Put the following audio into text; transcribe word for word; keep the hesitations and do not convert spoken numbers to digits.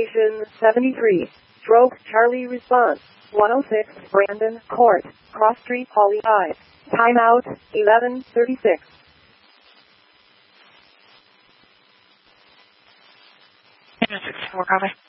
Station seventy-three. Stroke Charlie response. one oh six Brandon Court. Cross Street Holly Drive. Timeout eleven thirty-six. six four, copy.